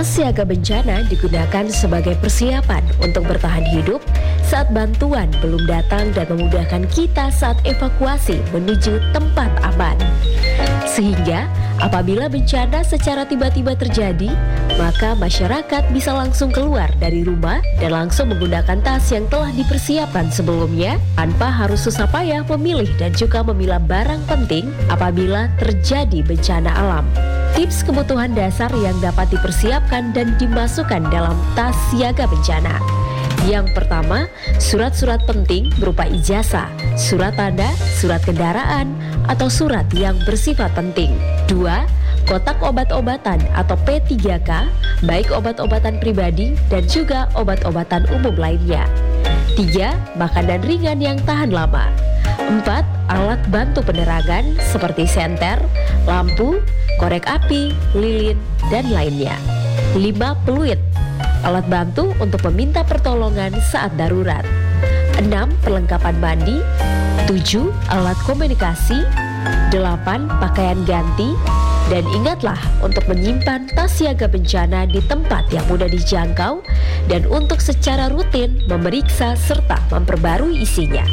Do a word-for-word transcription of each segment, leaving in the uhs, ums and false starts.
Tas siaga bencana digunakan sebagai persiapan untuk bertahan hidup saat bantuan belum datang dan memudahkan kita saat evakuasi menuju tempat aman. Sehingga apabila bencana secara tiba-tiba terjadi, maka masyarakat bisa langsung keluar dari rumah dan langsung menggunakan tas yang telah dipersiapkan sebelumnya tanpa harus susah payah memilih dan juga memilah barang penting apabila terjadi bencana alam. Tips kebutuhan dasar yang dapat dipersiapkan dan dimasukkan dalam tas siaga bencana. Yang pertama, surat-surat penting berupa ijazah, surat tanda, surat kendaraan, atau surat yang bersifat penting. Dua, kotak obat-obatan atau P tiga K, baik obat-obatan pribadi dan juga obat-obatan umum lainnya. Tiga, makanan ringan yang tahan lama. Empat, alat bantu penerangan seperti senter, lampu, korek api, lilin, dan lainnya. Lima, peluit, alat bantu untuk meminta pertolongan saat darurat. Enam, perlengkapan mandi. Tujuh, alat komunikasi. Delapan, pakaian ganti. Dan ingatlah untuk menyimpan tas siaga bencana di tempat yang mudah dijangkau dan untuk secara rutin memeriksa serta memperbarui isinya.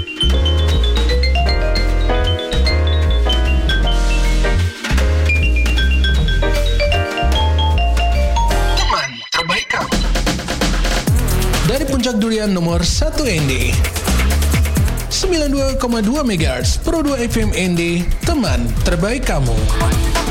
Dari Puncak Durian nomor satu N D sembilan puluh dua koma dua megahertz Pro dua F M N D, teman terbaik kamu.